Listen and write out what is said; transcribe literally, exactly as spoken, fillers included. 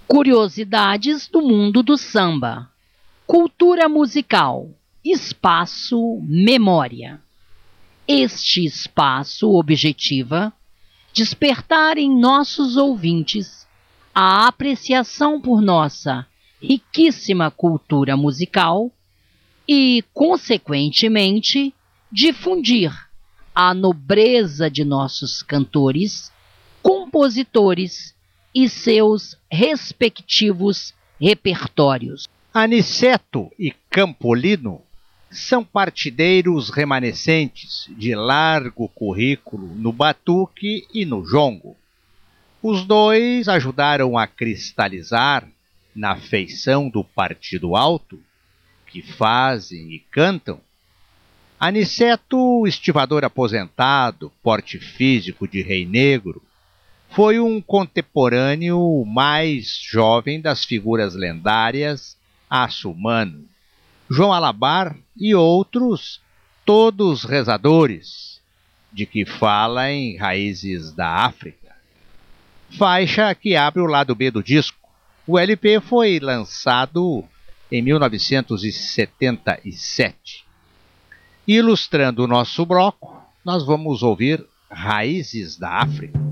Curiosidades do mundo do samba. Cultura musical. Espaço Memória. Este espaço objetiva despertar em nossos ouvintes a apreciação por nossa riquíssima cultura musical e, consequentemente, difundir a nobreza de nossos cantores, compositores e seus respectivos repertórios. Aniceto e Campolino são partideiros remanescentes de largo currículo no batuque e no jongo. Os dois ajudaram a cristalizar, na feição do Partido Alto, que fazem e cantam. Aniceto, estivador aposentado, porte físico de rei negro, foi um contemporâneo mais jovem das figuras lendárias Assumano, João Alabar e outros, todos rezadores, de que fala em Raízes da África. Faixa que abre o lado B do disco. O L P foi lançado em mil novecentos e setenta e sete. Ilustrando o nosso bloco, nós vamos ouvir Raízes da África.